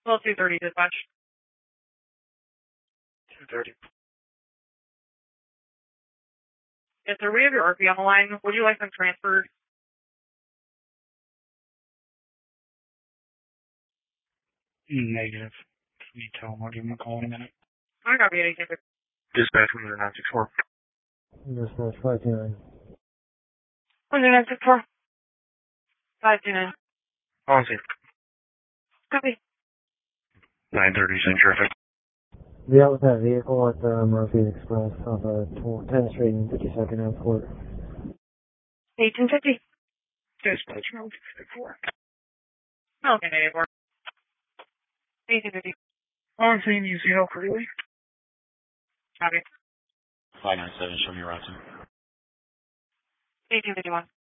Well, 230 dispatch. 230. Yes, sir. We have your RP on the line. Would you like them transferred? Negative. Can you tell them I'll give them a call in a minute? I copy it. Dispatch 964. Dispatch 529. 964. 529. Honestly, Copy. 930 is in traffic. Be out with that vehicle at Murphy Express off of 10th Street and 52nd Airport. 1850. Dispatch 964. Okay, 84. 1850. Honestly, you see how freely? Copy. 597, show me your route. 1851.